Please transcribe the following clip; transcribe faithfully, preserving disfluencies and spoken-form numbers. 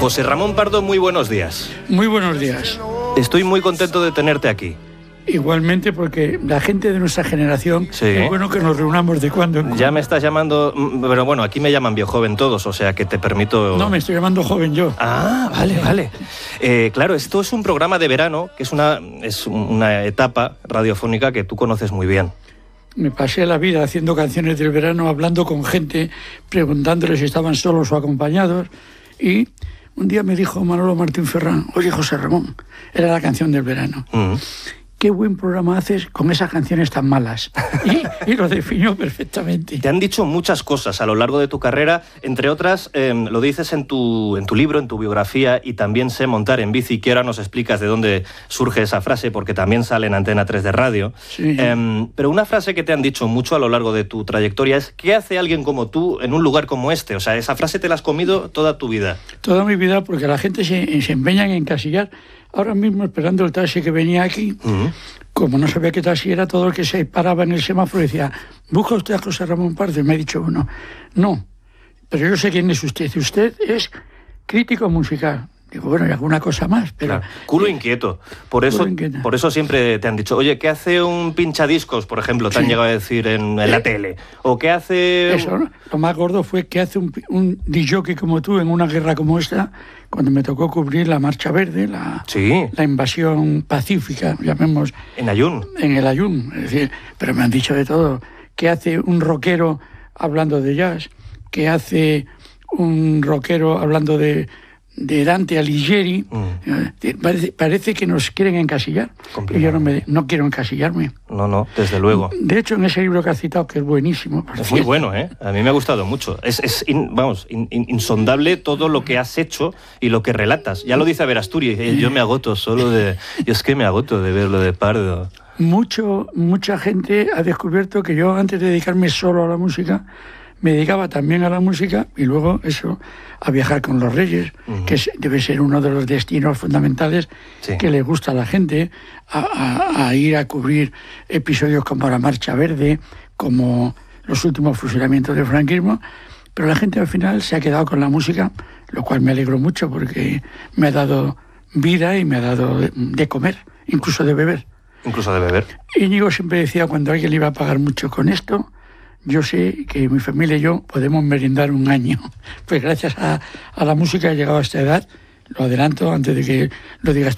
José Ramón Pardo, muy buenos días. Muy buenos días. Estoy muy contento de tenerte aquí. Igualmente, porque la gente de nuestra generación, Sí. Es bueno que nos reunamos de cuando en cuando. Ya me estás llamando, pero bueno, aquí me llaman viejoven todos, o sea que te permito... No, me estoy llamando joven yo. Ah, vale, vale. Eh, claro, esto es un programa de verano, que es una, es una etapa radiofónica que tú conoces muy bien. Me pasé la vida haciendo canciones del verano, hablando con gente, preguntándoles si estaban solos o acompañados. Y un día me dijo Manolo Martín Ferrán: oye, José Ramón, era la canción del verano. Mm. Qué buen programa haces con esas canciones tan malas. Y, y lo definió perfectamente. Te han dicho muchas cosas a lo largo de tu carrera, entre otras, eh, lo dices en tu, en tu libro, en tu biografía, y también sé montar en bici, que ahora nos explicas de dónde surge esa frase, porque también sale en Antena tres de radio. Sí. Eh, pero una frase que te han dicho mucho a lo largo de tu trayectoria es: ¿qué hace alguien como tú en un lugar como este? O sea, esa frase te la has comido toda tu vida. Toda mi vida, porque la gente se, se empeña en encasillar. Ahora mismo, esperando el taxi que venía aquí, uh-huh. como no sabía qué taxi era, todo el que se paraba en el semáforo decía: ¿busca usted a José Ramón Pardo? Y me ha dicho uno: no, pero yo sé quién es usted. Usted es crítico musical. Digo, bueno, y alguna cosa más, pero... Claro. Culo inquieto. Por eso, inquieto. por eso siempre te han dicho: oye, ¿qué hace un pinchadiscos, por ejemplo? Te han sí. llegado a decir en, en la tele. O ¿qué hace...? Eso, ¿no? Lo más gordo fue: ¿qué hace un, un disjockey como tú en una guerra como esta, cuando me tocó cubrir la Marcha Verde, la, sí. la invasión pacífica, llamemos... En Ayun. En el Ayun. Es decir, pero me han dicho de todo. ¿Qué hace un rockero hablando de jazz? ¿Qué hace un rockero hablando de... de Dante Alighieri? Mm. Parece, parece que nos quieren encasillar. Y yo no, me, no quiero encasillarme. No, no, desde luego. De hecho, en ese libro que has citado, que es buenísimo... Es muy bueno, ¿eh? A mí me ha gustado mucho. Es, es in, vamos, in, in, insondable todo lo que has hecho y lo que relatas. Ya lo dice Verasturi: yo me agoto solo de... Yo es que me agoto de ver lo de Pardo. Mucho, mucha gente ha descubierto que yo, antes de dedicarme solo a la música, me dedicaba también a la música y luego eso, a viajar con los Reyes, uh-huh. que es, debe ser uno de los destinos fundamentales sí. que le gusta a la gente, a, a, a ir a cubrir episodios como la Marcha Verde, como los últimos fusilamientos del franquismo, pero la gente al final se ha quedado con la música, lo cual me alegro mucho porque me ha dado vida y me ha dado de, de comer, incluso de beber. Incluso de beber. Íñigo siempre decía, cuando alguien le iba a pagar mucho con esto: yo sé que mi familia y yo podemos merendar un año. Pues gracias a, a la música he llegado a esta edad. Lo adelanto antes de que lo digas tú.